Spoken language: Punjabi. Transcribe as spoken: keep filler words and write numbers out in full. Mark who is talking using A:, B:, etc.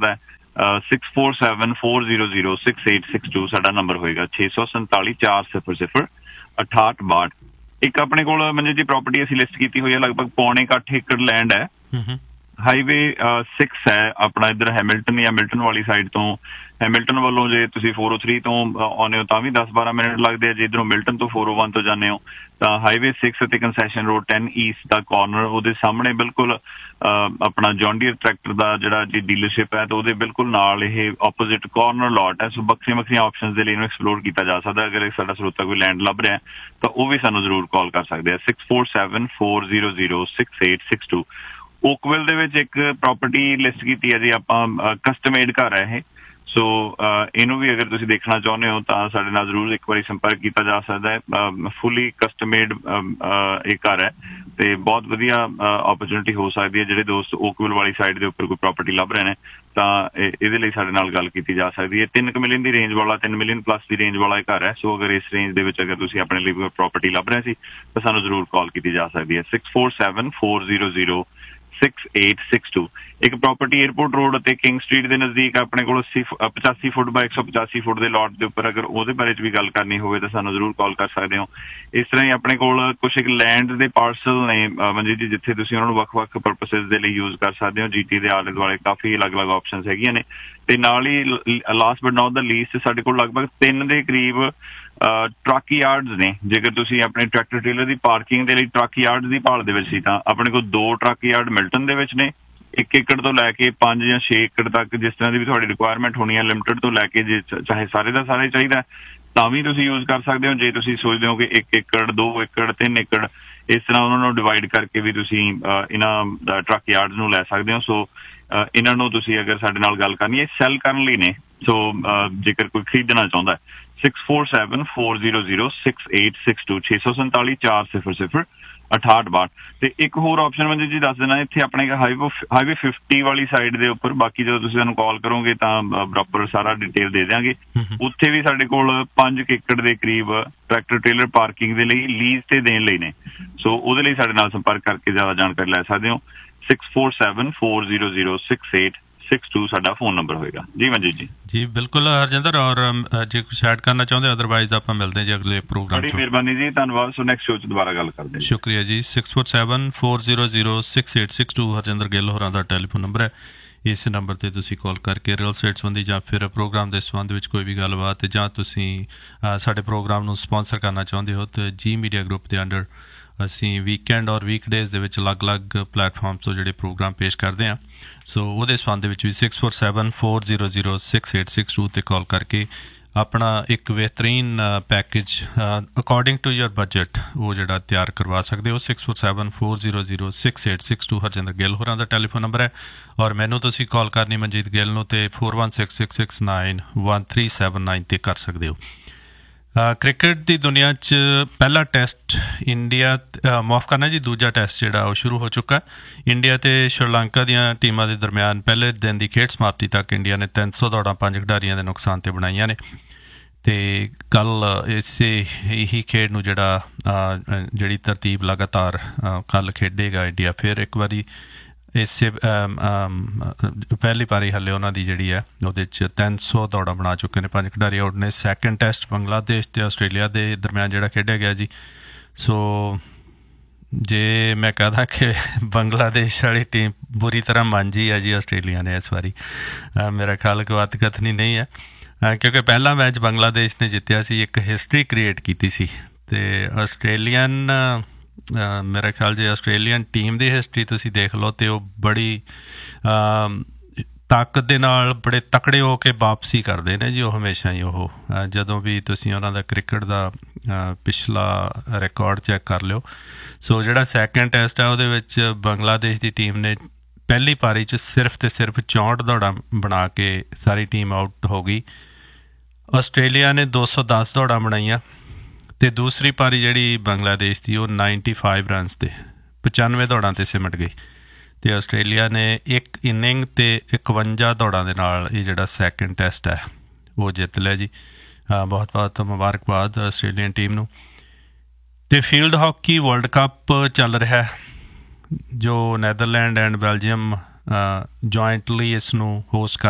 A: ਕਰਦਾ six four seven four zero zero six eight six to ਸਾਡਾ ਨੰਬਰ ਹੋਏਗਾ ਛੇ ਸੌ ਸੰਤਾਲੀ ਚਾਰ ਸਿਫਰ ਸਿਫਰ ਅਠਾਹਠ ਬਾਹਠ। ਇੱਕ ਆਪਣੇ ਕੋਲ ਮੰਜੇ ਜੀ ਪ੍ਰੋਪਰਟੀ ਅਸੀਂ ਲਿਸਟ ਕੀਤੀ ਹੋਈ ਹੈ, ਲਗਭਗ ਪੌਣੇ ਕੁ ਅੱਠ ਏਕੜ ਲੈਂਡ ਹੈ, ਹਾਈਵੇ ਸਿਕਸ ਹੈ ਆਪਣਾ ਇੱਧਰ ਹੈਮਿਲਟਨ ਜਾਂ ਮਿਲਟਨ ਵਾਲੀ ਸਾਈਡ ਤੋਂ। ਹੈਮਿਲਟਨ ਵੱਲੋਂ ਜੇ ਤੁਸੀਂ ਫੋਰ ਓ ਥ੍ਰੀ ਤੋਂ ਆਉਂਦੇ ਹੋ ਤਾਂ ਵੀ ਦਸ ਬਾਰਾਂ ਮਿੰਟ ਲੱਗਦੇ ਆ, ਜੇ ਇੱਧਰੋਂ ਮਿਲਟਨ ਤੋਂ ਫੋਰ ਓ ਵਨ ਤੋਂ ਜਾਂਦੇ ਹੋ ਤਾਂ ਹਾਈਵੇ ਸਿਕਸ ਅਤੇ ਕੰਸੈਸ਼ਨ ਰੋਡ ਟੈਨ ਈਸਟ ਦਾ ਕਾਰਨਰ, ਉਹਦੇ ਸਾਹਮਣੇ ਬਿਲਕੁਲ ਆਪਣਾ ਜੌਨ ਡੀਅਰ ਟਰੈਕਟਰ ਦਾ ਜਿਹੜਾ ਜੀ ਡੀਲਰਸ਼ਿਪ ਹੈ, ਤਾਂ ਉਹਦੇ ਬਿਲਕੁਲ ਨਾਲ ਇਹ ਆਪੋਜ਼ਿਟ ਕਾਰਨਰ ਲੋਟ ਹੈ। ਸੋ ਵੱਖਰੀਆਂ ਵੱਖਰੀਆਂ ਆਪਸ਼ਨਸ ਦੇ ਲਈ ਇਹਨੂੰ ਐਕਸਪਲੋਰ ਕੀਤਾ ਜਾ ਸਕਦਾ। ਅਗਰ ਸਾਡਾ ਸਰੋਤਾ ਕੋਈ ਲੈਂਡ ਲੱਭ ਰਿਹਾ ਤਾਂ ਉਹ ਵੀ ਸਾਨੂੰ ਜ਼ਰੂਰ ਕਾਲ ਕਰ ਸਕਦੇ ਆ six four seven four zero zero six eight six to. Oakville ਦੇ ਵਿੱਚ ਇੱਕ ਪ੍ਰੋਪਰਟੀ ਲਿਸਟ ਕੀਤੀ ਹੈ ਜੀ ਆਪਾਂ, ਕਸਟਮੇਡ ਘਰ ਹੈ ਇਹ। ਸੋ ਇਹਨੂੰ ਵੀ ਅਗਰ ਤੁਸੀਂ ਦੇਖਣਾ ਚਾਹੁੰਦੇ ਹੋ ਤਾਂ ਸਾਡੇ ਨਾਲ ਜ਼ਰੂਰ ਇੱਕ ਵਾਰੀ ਸੰਪਰਕ ਕੀਤਾ ਜਾ ਸਕਦਾ ਹੈ। ਫੁੱਲੀ ਕਸਟਮੇਡ ਇਹ ਘਰ ਹੈ ਤੇ ਬਹੁਤ ਵਧੀਆ ਓਪਰਚੁਨਿਟੀ ਹੋ ਸਕਦੀ ਹੈ। ਜਿਹੜੇ ਦੋਸਤ ਓਕਵਿਲ ਵਾਲੀ ਸਾਈਡ ਦੇ ਉੱਪਰ ਕੋਈ ਪ੍ਰੋਪਰਟੀ ਲੱਭ ਰਹੇ ਨੇ ਤਾਂ ਇਹਦੇ ਲਈ ਸਾਡੇ ਨਾਲ ਗੱਲ ਕੀਤੀ ਜਾ ਸਕਦੀ ਹੈ। ਤਿੰਨ ਕੁ ਮਿਲੀਅਨ ਦੀ ਰੇਂਜ ਵਾਲਾ, ਤਿੰਨ ਮਿਲੀਅਨ ਪਲੱਸ ਦੀ ਰੇਂਜ ਵਾਲਾ ਇਹ ਘਰ ਹੈ। ਸੋ ਅਗਰ ਇਸ ਰੇਂਜ ਦੇ ਵਿੱਚ ਅਗਰ ਤੁਸੀਂ ਆਪਣੇ ਲਈ ਪ੍ਰੋਪਰਟੀ ਲੱਭ ਰਹੇ ਸੀ ਤਾਂ ਸਾਨੂੰ ਜ਼ਰੂਰ ਕਾਲ ਕੀਤੀ ਜਾ ਸਕਦੀ ਹੈ six four seven four zero zero six eight six to. ਇੱਕ ਪ੍ਰੋਪਰਟੀ ਏਅਰਪੋਰਟ ਰੋਡ ਅਤੇ ਕਿੰਗ ਸਟਰੀਟ ਦੇ ਨਜ਼ਦੀਕ ਆਪਣੇ ਕੋਲ ਅੱਸੀ ਪਚਾਸੀ ਫੁੱਟ ਬਾਈ ਇੱਕ ਸੌ ਪਚਾਸੀ ਫੁੱਟ ਦੇ ਲੋਟ ਦੇ ਉੱਪਰ ਅਗਰ ਉਹਦੇ ਬਾਰੇ 'ਚ ਵੀ ਗੱਲ ਕਰਨੀ ਹੋਵੇ ਤਾਂ ਸਾਨੂੰ ਜ਼ਰੂਰ ਕਾਲ ਕਰ ਸਕਦੇ ਹੋ। ਇਸ ਤਰ੍ਹਾਂ ਹੀ ਆਪਣੇ ਕੋਲ ਕੁਛ ਇੱਕ ਲੈਂਡ ਦੇ ਪਾਰਸਲ ਨੇ ਮਨਜੀਤ ਜੀ, ਜਿੱਥੇ ਤੁਸੀਂ ਉਹਨਾਂ ਨੂੰ ਵੱਖ ਵੱਖ ਪਰਪਸਿਸ ਦੇ ਲਈ ਯੂਜ਼ ਕਰ ਸਕਦੇ ਹੋ। ਜੀ ਟੀ ਦੇ ਆਲੇ ਦੁਆਲੇ ਕਾਫੀ ਅਲੱਗ ਅਲੱਗ ਆਪਸ਼ਨਸ ਹੈਗੀਆਂ ਨੇ। ਤੇ ਨਾਲ ਹੀ last but not the least ਸਾਡੇ ਕੋਲ ਲਗਭਗ ਤਿੰਨ ਦੇ ਕਰੀਬ ਟਰੱਕ ਯਾਰਡਸ ਨੇ। ਜੇਕਰ ਤੁਸੀਂ ਆਪਣੇ ਟਰੈਕਟਰ ਟ੍ਰੇਲਰ ਦੀ ਪਾਰਕਿੰਗ ਦੇ ਲਈ ਟਰੱਕ ਯਾਰਡ ਦੀ ਭਾਲ ਦੇ ਵਿੱਚ ਸੀ ਤਾਂ ਆਪਣੇ ਕੋਲ ਦੋ ਟਰੱਕ ਯਾਰਡ ਮਿਲਟਨ ਦੇ ਵਿੱਚ ਨੇ। ਇੱਕ ਏਕੜ ਤੋਂ ਲੈ ਕੇ ਪੰਜ ਜਾਂ ਛੇ ਏਕੜ ਤੱਕ ਜਿਸ ਤਰ੍ਹਾਂ ਦੀ ਵੀ ਤੁਹਾਡੀ ਰਿਕੁਆਇਰਮੈਂਟ ਹੋਣੀ ਹੈ, ਲਿਮਟਡ ਤੋਂ ਲੈ ਕੇ ਜੇ ਚਾਹੇ ਸਾਰੇ ਦਾ ਸਾਰੇ ਚਾਹੀਦਾ ਤਾਂ ਵੀ ਤੁਸੀਂ ਯੂਜ਼ ਕਰ ਸਕਦੇ ਹੋ। ਜੇ ਤੁਸੀਂ ਸੋਚਦੇ ਹੋ ਕਿ ਇੱਕ ਏਕੜ ਦੋ ਏਕੜ ਤਿੰਨ ਏਕੜ ਇਸ ਤਰ੍ਹਾਂ ਉਹਨਾਂ ਨੂੰ ਡਿਵਾਈਡ ਕਰਕੇ ਵੀ ਤੁਸੀਂ ਇਹਨਾਂ ਟਰੱਕ ਯਾਰਡਸ ਨੂੰ ਲੈ ਸਕਦੇ ਹੋ। ਸੋ ਇਹਨਾਂ ਨੂੰ ਤੁਸੀਂ ਅਗਰ ਸਾਡੇ ਨਾਲ ਗੱਲ ਕਰਨੀ ਹੈ, ਸੈਲ ਕਰਨ ਲਈ ਨੇ। ਸੋ ਜੇਕਰ ਕੋਈ ਖਰੀਦਣਾ ਚਾਹੁੰਦਾ six four seven four zero zero six eight six to ਛੇ ਸੌ ਸੰਤਾਲੀ ਚਾਰ ਸਿਫਰ ਸਿਫਰ ਅਠਾਹਠ ਬਾਹਠ। ਤੇ ਇੱਕ ਹੋਰ ਆਪਸ਼ਨ ਮੰਜੀ ਜੀ ਦੱਸ ਦੇਣਾ, ਇੱਥੇ ਆਪਣੇ ਹਾਈਵੇ ਹਾਈਵੇ ਫਿਫਟੀ ਵਾਲੀ ਸਾਈਡ ਦੇ ਉੱਪਰ, ਬਾਕੀ ਜਦੋਂ ਤੁਸੀਂ ਸਾਨੂੰ ਕਾਲ ਕਰੋਗੇ ਤਾਂ ਪ੍ਰੋਪਰ ਸਾਰਾ ਡਿਟੇਲ ਦੇ ਦਿਆਂਗੇ। ਉੱਥੇ ਵੀ ਸਾਡੇ ਕੋਲ ਪੰਜ ਏਕੜ ਦੇ ਕਰੀਬ ਟਰੈਕਟਰ ਟ੍ਰੇਲਰ ਪਾਰਕਿੰਗ ਦੇ ਲਈ ਲੀਜ਼ ਤੇ ਦੇਣ ਲਈ ਨੇ। ਸੋ ਉਹਦੇ ਲਈ ਸਾਡੇ ਨਾਲ ਸੰਪਰਕ ਕਰਕੇ ਜ਼ਿਆਦਾ ਜਾਣਕਾਰੀ ਲੈ ਸਕਦੇ ਹੋ। Six four seven four zero zero six eight six to ਸਾਡਾ ਫੋਨ ਨੰਬਰ ਹੋਏਗਾ ਜੀ। ਮਨਜੀਤ ਜੀ
B: ਜੀ ਬਿਲਕੁਲ ਹਰਜਿੰਦਰ, ਔਰ ਜੇ ਕੁਛ ਐਡ ਕਰਨਾ ਚਾਹੁੰਦੇ ਅਦਰਵਾਈਜ਼ ਆਪਾਂ ਮਿਲਦੇ ਜੀ ਅਗਲੇ ਪ੍ਰੋਗਰਾਮ।
A: ਬੜੀ ਮਿਹਰਬਾਨੀ ਜੀ, ਧੰਨਵਾਦ। ਸੋ ਨੈਕਸਟ ਸ਼ੋਅ 'ਚ ਦੁਬਾਰਾ ਗੱਲ ਕਰਦੇ ਹਾਂ।
B: ਸ਼ੁਕਰੀਆ ਜੀ। Six four seven four zero zero six eight six to Harjinder Gill ਹੋਰਾਂ ਦਾ ਟੈਲੀਫੋਨ ਨੰਬਰ ਹੈ। ਇਸ ਨੰਬਰ 'ਤੇ ਤੁਸੀਂ ਕਾਲ ਕਰਕੇ ਰੀਅਲ ਸਟੇਟ ਸੰਬੰਧੀ ਜਾਂ ਫਿਰ ਪ੍ਰੋਗਰਾਮ ਦੇ ਸੰਬੰਧ ਵਿੱਚ ਕੋਈ ਵੀ ਗੱਲਬਾਤ, ਜਾਂ ਤੁਸੀਂ ਸਾਡੇ ਪ੍ਰੋਗਰਾਮ ਨੂੰ ਸਪੋਂਸਰ ਕਰਨਾ ਚਾਹੁੰਦੇ ਹੋ ਤਾਂ ਜੀ ਮੀਡੀਆ ਗਰੁੱਪ ਦੇ ਅੰਡਰ ਅਸੀਂ ਵੀਕਐਂਡ ਔਰ ਵੀਕਡੇਜ਼ ਦੇ ਵਿੱਚ ਅਲੱਗ-ਅਲੱਗ ਪਲੇਟਫਾਰਮ ਤੋਂ ਜਿਹੜੇ ਪ੍ਰੋਗਰਾਮ ਪੇਸ਼ ਕਰਦੇ ਹਾਂ। ਸੋ ਉਹਦੇ ਸੰਬੰਧ ਦੇ ਵਿੱਚ ਵੀ six four seven four zero zero six eight six to 'ਤੇ ਕਾਲ ਕਰਕੇ ਆਪਣਾ ਇੱਕ ਬਿਹਤਰੀਨ package according to your budget ਉਹ ਜਿਹੜਾ ਤਿਆਰ ਕਰਵਾ ਸਕਦੇ ਹੋ। Six four seven four zero zero six eight six to Harjinder Gill ਹੋਰਾਂ ਦਾ ਟੈਲੀਫੋਨ ਨੰਬਰ ਹੈ। ਔਰ ਮੈਨੂੰ ਤੁਸੀਂ ਕਾਲ ਕਰਨੀ ਮਨਜੀਤ ਗਿੱਲ ਨੂੰ ਤੇ four one six six six nine one three seven nine 'ਤੇ ਕਰ ਸਕਦੇ ਹੋ। ਕ੍ਰਿਕਟ ਦੀ ਦੁਨੀਆ 'ਚ ਪਹਿਲਾ ਟੈਸਟ ਇੰਡੀਆ ਮਾਫ ਕਰਨਾ ਜੀ ਦੂਜਾ ਟੈਸਟ ਜਿਹੜਾ ਉਹ ਸ਼ੁਰੂ ਹੋ ਚੁੱਕਾ। ਇੰਡੀਆ ਅਤੇ ਸ਼੍ਰੀਲੰਕਾ ਦੀਆਂ ਟੀਮਾਂ ਦੇ ਦਰਮਿਆਨ ਪਹਿਲੇ ਦਿਨ ਦੀ ਖੇਡ ਸਮਾਪਤੀ ਤੱਕ ਇੰਡੀਆ ਨੇ ਤਿੰਨ ਸੌ ਦੌੜਾਂ ਪੰਜ ਖਿਡਾਰੀਆਂ ਦੇ ਨੁਕਸਾਨ 'ਤੇ ਬਣਾਈਆਂ ਨੇ। ਅਤੇ ਕੱਲ੍ਹ ਇਸੇ ਇਹੀ ਖੇਡ ਨੂੰ ਜਿਹੜਾ ਜਿਹੜੀ ਤਰਤੀਬ ਲਗਾਤਾਰ ਕੱਲ੍ਹ ਖੇਡੇਗਾ ਇੰਡੀਆ। ਫਿਰ ਇੱਕ ਵਾਰੀ ਇਸੇ ਪਹਿਲੀ ਵਾਰੀ ਹਾਲੇ ਉਹਨਾਂ ਦੀ ਜਿਹੜੀ ਹੈ ਉਹਦੇ 'ਚ ਤਿੰਨ ਸੌ ਦੌੜਾਂ ਬਣਾ ਚੁੱਕੇ ਨੇ, ਪੰਜ ਖਿਡਾਰੀ ਆਊਟ ਨੇ। ਸੈਕਿੰਡ ਟੈਸਟ ਬੰਗਲਾਦੇਸ਼ ਅਤੇ ਆਸਟ੍ਰੇਲੀਆ ਦੇ ਦਰਮਿਆਨ ਜਿਹੜਾ ਖੇਡਿਆ ਗਿਆ ਜੀ। ਸੋ ਜੇ ਮੈਂ ਕਹਦਾ ਕਿ ਬੰਗਲਾਦੇਸ਼ ਵਾਲੀ ਟੀਮ ਬੁਰੀ ਤਰ੍ਹਾਂ ਮਾਂਜੀ ਹੈ ਜੀ ਆਸਟ੍ਰੇਲੀਆ ਨੇ ਇਸ ਵਾਰੀ, ਮੇਰਾ ਖਿਆਲ ਕੋਈ ਅੱਤ ਕਥਨੀ ਨਹੀਂ ਹੈ, ਕਿਉਂਕਿ ਪਹਿਲਾ ਮੈਚ ਬੰਗਲਾਦੇਸ਼ ਨੇ ਜਿੱਤਿਆ ਸੀ, ਇੱਕ ਹਿਸਟਰੀ ਕ੍ਰੀਏਟ ਕੀਤੀ ਸੀ। ਅਤੇ ਆਸਟ੍ਰੇਲੀਅਨ ਮੇਰਾ ਖਿਆਲ ਜੇ ਆਸਟ੍ਰੇਲੀਅਨ ਟੀਮ ਦੀ ਹਿਸਟਰੀ ਤੁਸੀਂ ਦੇਖ ਲਓ ਤਾਂ ਉਹ ਬੜੀ ਤਾਕਤ ਦੇ ਨਾਲ ਬੜੇ ਤਕੜੇ ਹੋ ਕੇ ਵਾਪਸੀ ਕਰਦੇ ਨੇ ਜੀ ਉਹ ਹਮੇਸ਼ਾ ਹੀ। ਉਹ ਜਦੋਂ ਵੀ ਤੁਸੀਂ ਉਹਨਾਂ ਦਾ ਕ੍ਰਿਕਟ ਦਾ ਪਿਛਲਾ ਰਿਕਾਰਡ ਚੈੱਕ ਕਰ ਲਿਓ। ਸੋ ਜਿਹੜਾ ਸੈਕਿੰਡ ਟੈਸਟ ਹੈ ਉਹਦੇ ਵਿੱਚ ਬੰਗਲਾਦੇਸ਼ ਦੀ ਟੀਮ ਨੇ ਪਹਿਲੀ ਪਾਰੀ 'ਚ ਸਿਰਫ ਅਤੇ ਸਿਰਫ ਚੌਂਹਠ ਦੌੜਾਂ ਬਣਾ ਕੇ ਸਾਰੀ ਟੀਮ ਆਊਟ ਹੋ ਗਈ। ਆਸਟ੍ਰੇਲੀਆ ਨੇ ਦੋ ਸੌ ਦਸ ਦੌੜਾਂ ਬਣਾਈਆਂ ਅਤੇ ਦੂਸਰੀ ਪਾਰੀ ਜਿਹੜੀ ਬੰਗਲਾਦੇਸ਼ ਦੀ ਉਹ ਨਾਈਨਟੀ ਫਾਈਵ ਰਨਸ 'ਤੇ ਪਚਾਨਵੇਂ ਦੌੜਾਂ 'ਤੇ ਸਿਮਟ ਗਈ। ਅਤੇ ਆਸਟ੍ਰੇਲੀਆ ਨੇ ਇੱਕ ਇਨਿੰਗ ਅਤੇ ਇਕਵੰਜਾ ਦੌੜਾਂ ਦੇ ਨਾਲ ਇਹ ਜਿਹੜਾ ਸੈਕਿੰਡ ਟੈਸਟ ਹੈ ਉਹ ਜਿੱਤ ਲਿਆ ਜੀ। ਬਹੁਤ ਬਹੁਤ ਮੁਬਾਰਕਬਾਦ ਆਸਟ੍ਰੇਲੀਅਨ ਟੀਮ ਨੂੰ। ਅਤੇ ਫੀਲਡ ਹਾਕੀ ਵਰਲਡ ਕੱਪ ਚੱਲ ਰਿਹਾ ਜੋ ਨੈਦਰਲੈਂਡ ਐਂਡ ਬੈਲਜੀਅਮ ਜੁਆਇੰਟਲੀ ਇਸ ਨੂੰ ਹੋਸਟ ਕਰ